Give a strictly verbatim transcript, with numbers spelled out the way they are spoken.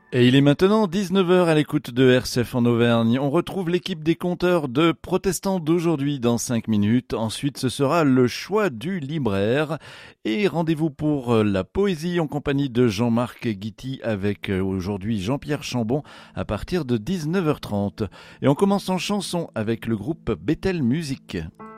Et il est maintenant dix-neuf heures à l'écoute de R C F en Auvergne. On retrouve l'équipe des conteurs de protestants d'aujourd'hui dans cinq minutes. Ensuite, ce sera le choix du libraire. Et rendez-vous pour la poésie en compagnie de Jean-Marc Guity avec aujourd'hui Jean-Pierre Chambon à partir de dix-neuf heures trente. Et on commence en chanson avec le groupe Bethel Music.